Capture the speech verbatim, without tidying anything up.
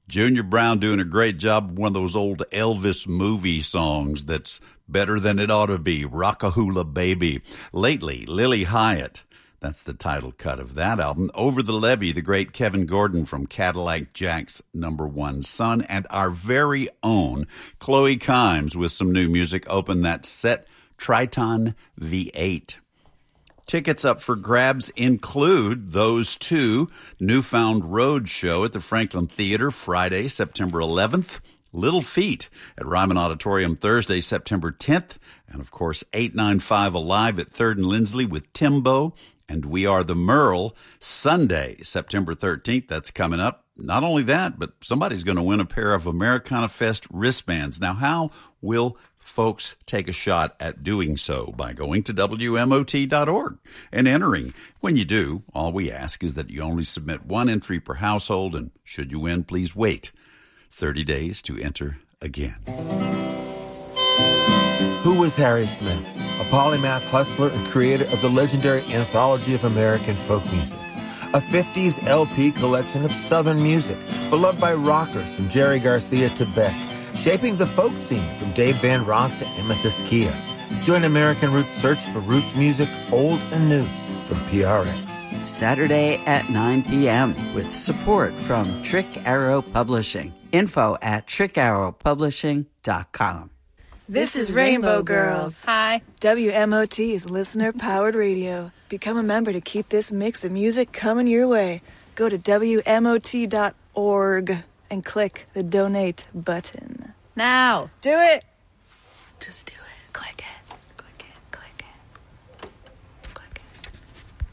Junior Brown doing a great job. One of those old Elvis movie songs that's better than it ought to be. Rockahula Baby. Lately, Lily Hyatt. That's the title cut of that album. Over the Levee, the great Kevin Gordon from Cadillac Jack's Number One Son. And our very own Chloe Kimes with some new music opened that set, Triton V eight. Tickets up for grabs include those two, Newfound Road show at the Franklin Theater Friday, September eleventh, Little Feat at Ryman Auditorium Thursday, September tenth, and of course eight ninety-five Alive at third and Lindsley with Timbo and We Are the Merle Sunday, September thirteenth. That's coming up. Not only that, but somebody's going to win a pair of Americana Fest wristbands. Now, how will folks take a shot at doing so? By going to W M O T dot org and entering. When you do, all we ask is that you only submit one entry per household, and should you win, please wait thirty days to enter again. Who was Harry Smith? A polymath hustler and creator of the legendary Anthology of American Folk Music, a fifties L P collection of Southern music, beloved by rockers from Jerry Garcia to Beck, shaping the folk scene from Dave Van Ronk to Amethyst Kia. Join American Roots' search for roots music, old and new, from P R X. Saturday at nine p.m. with support from Trick Arrow Publishing. Info at trick arrow publishing dot com. This is Rainbow Girls. Hi. W M O T is listener-powered radio. Become a member to keep this mix of music coming your way. Go to W M O T dot org and click the donate button. Now. Do it. Just do it. Click it.